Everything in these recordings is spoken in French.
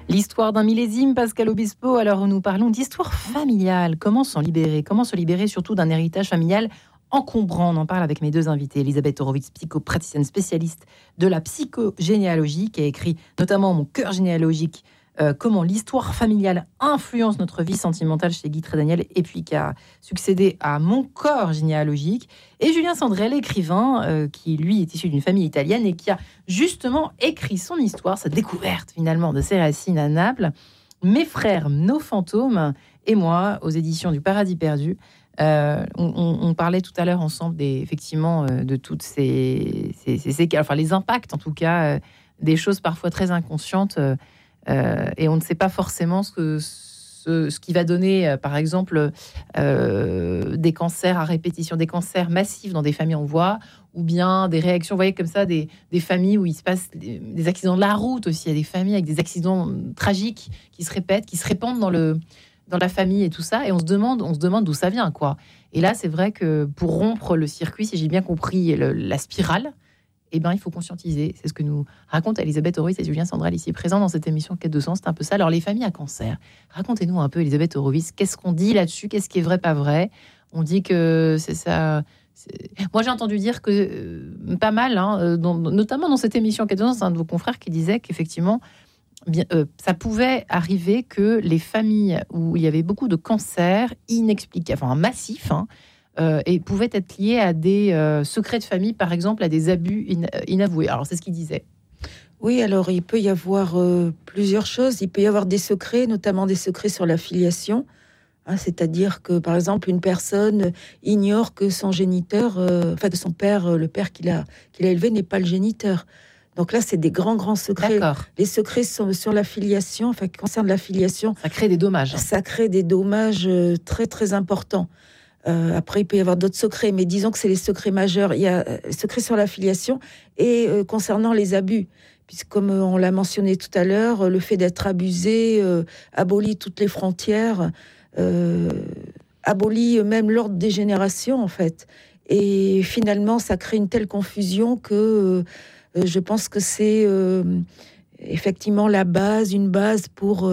L'histoire d'un millésime, Pascal Obispo. Alors, nous parlons d'histoire familiale. Comment s'en libérer? Comment se libérer surtout d'un héritage familial encombrant? On en parle avec mes deux invités. Elisabeth Horowitz, psychopraticienne spécialiste de la psychogénéalogie, qui a écrit notamment Mon cœur généalogique, comment l'histoire familiale influence notre vie sentimentale chez Guy Trédaniel, et puis qui a succédé à Mon corps généalogique. Et Julien Sandrel, écrivain, qui lui est issu d'une famille italienne et qui a justement écrit son histoire, sa découverte finalement de ses racines à Naples. Mes frères, nos fantômes et moi, aux éditions du Paradis perdu. On parlait tout à l'heure ensemble effectivement de toutes ces enfin les impacts en tout cas, des choses parfois très inconscientes, et on ne sait pas forcément ce qui va donner, par exemple, des cancers à répétition, des cancers massifs dans des familles, on voit, ou bien des réactions, vous voyez, comme ça, des familles où il se passe des accidents de la route aussi. Il y a des familles avec des accidents tragiques qui se répètent, qui se répandent dans la famille et tout ça, et on se demande d'où ça vient, quoi. Et là, c'est vrai que pour rompre le circuit, si j'ai bien compris la spirale, eh ben, il faut conscientiser. C'est ce que nous racontent Elisabeth Horowitz et Julien Sandrel ici présents dans cette émission Quête de sens. C'est un peu ça. Alors, les familles à cancer, racontez-nous un peu, Elisabeth Horowitz, qu'est-ce qu'on dit là-dessus? Qu'est-ce qui est vrai, pas vrai? On dit que c'est ça. Moi, j'ai entendu dire que pas mal, notamment dans cette émission Quête de sens, un de vos confrères qui disait qu'effectivement, ça pouvait arriver que les familles où il y avait beaucoup de cancers inexplicables, enfin massifs, et pouvaient être liés à des secrets de famille, par exemple, à des abus inavoués. Alors, c'est ce qu'il disait. Oui, alors il peut y avoir plusieurs choses. Il peut y avoir des secrets, notamment des secrets sur la filiation. C'est-à-dire que, par exemple, une personne ignore que son géniteur, que son père, le père qu'il a élevé, n'est pas le géniteur. Donc là, c'est des grands secrets. D'accord. Les secrets sont sur la filiation, qui concernent la filiation. Ça crée des dommages. Ça crée des dommages très, très importants. Après, il peut y avoir d'autres secrets, mais disons que c'est les secrets majeurs. Il y a les secrets sur la filiation et concernant les abus. Puisque, comme on l'a mentionné tout à l'heure, le fait d'être abusé abolit toutes les frontières, abolit même l'ordre des générations, en fait. Et finalement, ça crée une telle confusion que je pense que c'est effectivement une base pour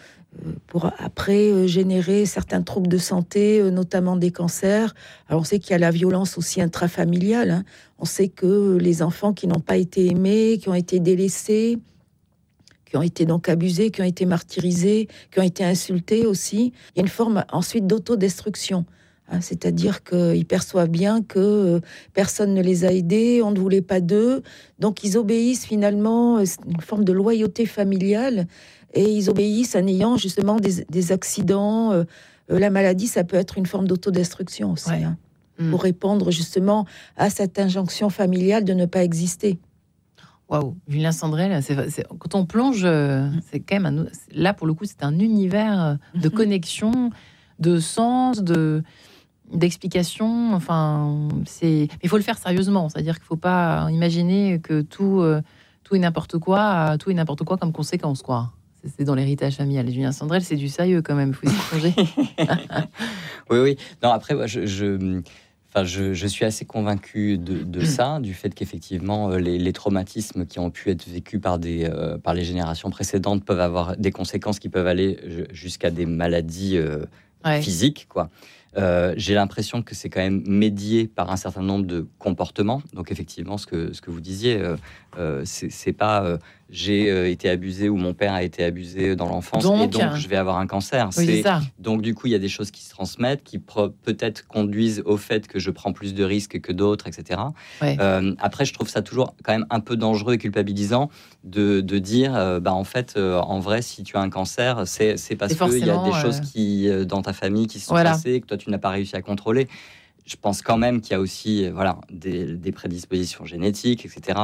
après générer certains troubles de santé, notamment des cancers. Alors on sait qu'il y a la violence aussi intrafamiliale. On sait que les enfants qui n'ont pas été aimés, qui ont été délaissés, qui ont été donc abusés, qui ont été martyrisés, qui ont été insultés aussi, il y a une forme ensuite d'autodestruction. C'est-à-dire qu'ils perçoivent bien que personne ne les a aidés, on ne voulait pas d'eux, donc ils obéissent finalement, une forme de loyauté familiale, et ils obéissent en ayant justement des accidents. La maladie, ça peut être une forme d'autodestruction aussi, pour répondre justement à cette injonction familiale de ne pas exister. Waouh, Julien Sandrel, quand on plonge, c'est quand même là pour le coup, c'est un univers de connexion, de sens, d'explication. Enfin, il faut le faire sérieusement, c'est-à-dire qu'il ne faut pas imaginer que tout est n'importe quoi, comme conséquence, quoi. C'est dans l'héritage familial. Julien Sandrel, c'est du sérieux quand même, il faut s'y plonger. Oui. Non, après, moi, je suis assez convaincu de ça, du fait qu'effectivement, les traumatismes qui ont pu être vécus par les générations précédentes peuvent avoir des conséquences qui peuvent aller jusqu'à des maladies physiques, quoi. J'ai l'impression que c'est quand même médié par un certain nombre de comportements. Donc effectivement, ce que vous disiez, c'est pas j'ai été abusé ou mon père a été abusé dans l'enfance et donc je vais avoir un cancer. Oui, c'est ça. Donc du coup, il y a des choses qui se transmettent, qui peut-être conduisent au fait que je prends plus de risques que d'autres, etc. Ouais. Après, je trouve ça toujours quand même un peu dangereux et culpabilisant de dire, en fait, en vrai, si tu as un cancer, c'est parce qu'il y a des choses qui dans ta famille qui se sont passées, que toi tu n'as pas réussi à contrôler. Je pense quand même qu'il y a aussi des prédispositions génétiques, etc.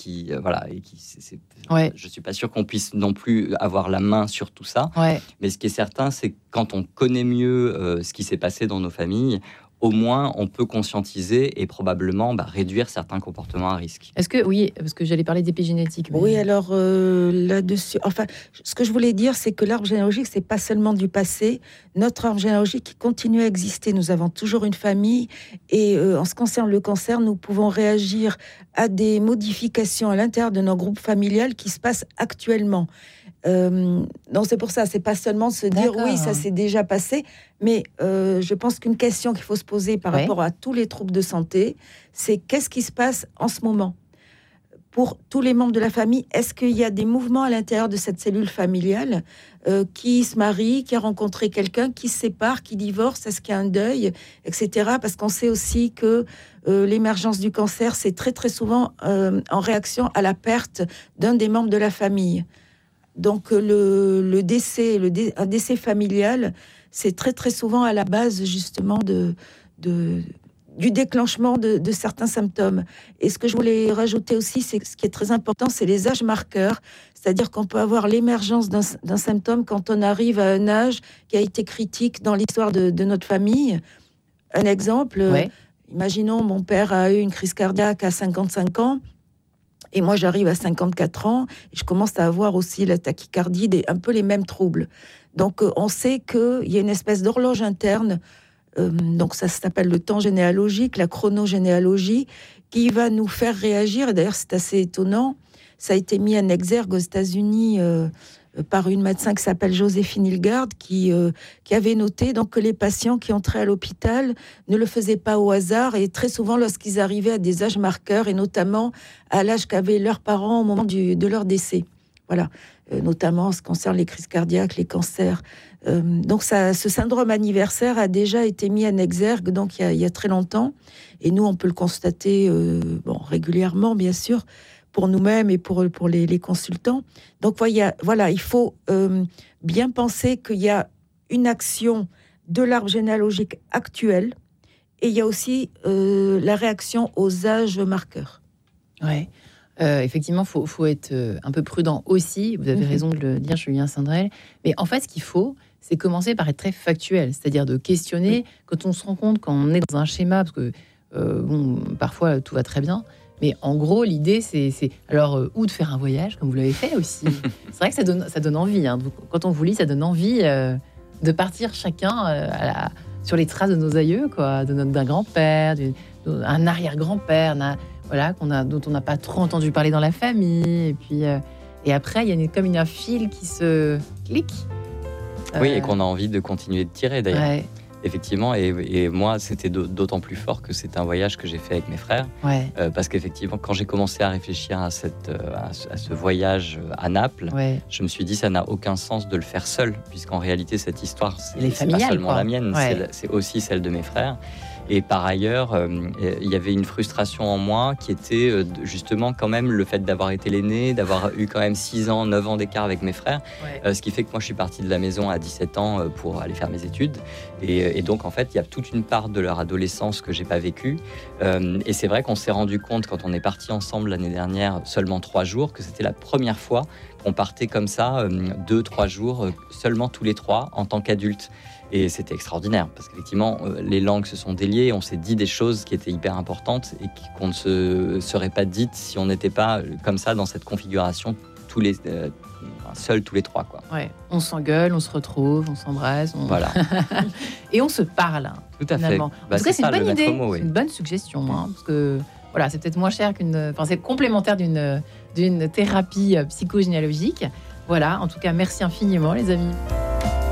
Je suis pas sûr qu'on puisse non plus avoir la main sur tout ça. Ouais. Mais ce qui est certain, c'est que quand on connaît mieux ce qui s'est passé dans nos familles, au moins on peut conscientiser et probablement réduire certains comportements à risque. Est-ce que, oui, parce que j'allais parler d'épigénétique. Mais... Oui, alors là-dessus, enfin, ce que je voulais dire, c'est que l'arbre généalogique, c'est pas seulement du passé. Notre arbre généalogique continue à exister. Nous avons toujours une famille et en ce qui concerne le cancer, nous pouvons réagir à des modifications à l'intérieur de notre groupe familial qui se passent actuellement. Donc c'est pour ça, c'est pas seulement se dire oui, ça s'est déjà passé, mais je pense qu'une question qu'il faut se poser par rapport à tous les troubles de santé, c'est qu'est-ce qui se passe en ce moment pour tous les membres de la famille? Est-ce qu'il y a des mouvements à l'intérieur de cette cellule familiale qui se marie, qui a rencontré quelqu'un, qui se sépare, qui divorce? Est-ce qu'il y a un deuil, etc. Parce qu'on sait aussi que l'émergence du cancer, c'est très très souvent en réaction à la perte d'un des membres de la famille. Donc le décès, un décès familial, c'est très très souvent à la base justement du déclenchement de certains symptômes. Et ce que je voulais rajouter aussi, c'est que ce qui est très important, c'est les âges marqueurs. C'est-à-dire qu'on peut avoir l'émergence d'un symptôme quand on arrive à un âge qui a été critique dans l'histoire de notre famille. Un exemple, imaginons mon père a eu une crise cardiaque à 55 ans. Et moi, j'arrive à 54 ans et je commence à avoir aussi la tachycardie, un peu les mêmes troubles. Donc, on sait qu'il y a une espèce d'horloge interne. Donc, ça s'appelle le temps généalogique, la chronogénéalogie, qui va nous faire réagir. Et d'ailleurs, c'est assez étonnant. Ça a été mis en exergue aux États-Unis par une médecin qui s'appelle Joséphine Hilgard, qui avait noté donc, que les patients qui entraient à l'hôpital ne le faisaient pas au hasard, et très souvent lorsqu'ils arrivaient à des âges marqueurs, et notamment à l'âge qu'avaient leurs parents au moment de leur décès. Voilà, notamment en ce qui concerne les crises cardiaques, les cancers. Donc ce syndrome anniversaire a déjà été mis en exergue donc il y a très longtemps, et nous on peut le constater régulièrement, bien sûr, pour nous-mêmes et pour les consultants. Donc voilà, il faut bien penser qu'il y a une action de l'arbre généalogique actuel, et il y a aussi la réaction aux âges marqueurs. Ouais. Effectivement, faut être un peu prudent aussi. Vous avez raison de le dire, Julien Sindrel. Mais en fait, ce qu'il faut, c'est commencer par être très factuel, c'est-à-dire de questionner quand on se rend compte, quand on est dans un schéma, parce que parfois tout va très bien. Mais en gros, l'idée, c'est ou de faire un voyage, comme vous l'avez fait aussi. C'est vrai que ça donne envie. Hein. Quand on vous lit, ça donne envie de partir chacun sur les traces de nos aïeux, quoi, d'un grand-père, d'un arrière-grand-père, dont on n'a pas trop entendu parler dans la famille. Et puis, et après, il y a comme un fil qui se clique. Oui, et qu'on a envie de continuer de tirer, d'ailleurs. Ouais. Effectivement, et moi, c'était d'autant plus fort que c'est un voyage que j'ai fait avec mes frères. Parce qu'effectivement, quand j'ai commencé à réfléchir à ce voyage à Naples, je me suis dit, ça n'a aucun sens de le faire seul, puisqu'en réalité, cette histoire, c'est pas seulement la mienne, c'est aussi celle de mes frères. Et par ailleurs, il y avait une frustration en moi qui était justement quand même le fait d'avoir été l'aîné, d'avoir eu quand même 6 ans, 9 ans d'écart avec mes frères. Ce qui fait que moi, je suis parti de la maison à 17 ans pour aller faire mes études. Et donc, en fait, il y a toute une part de leur adolescence que j'ai pas vécue. Et c'est vrai qu'on s'est rendu compte, quand on est partis ensemble l'année dernière, seulement 3 jours, que c'était la première fois qu'on partait comme ça, 2-3 jours, seulement tous les 3, en tant qu'adultes. Et c'était extraordinaire, parce qu'effectivement, les langues se sont déliées, on s'est dit des choses qui étaient hyper importantes et qu'on ne se serait pas dites si on n'était pas comme ça, dans cette configuration, seuls tous les 3. Quoi. Ouais. On s'engueule, on se retrouve, on s'embrasse. Voilà. Et on se parle. Tout à fait. En tout cas, c'est une bonne idée, c'est une bonne suggestion. Parce que voilà, c'est peut-être moins cher c'est complémentaire d'une thérapie psychogénéalogique. Voilà, en tout cas, merci infiniment, les amis.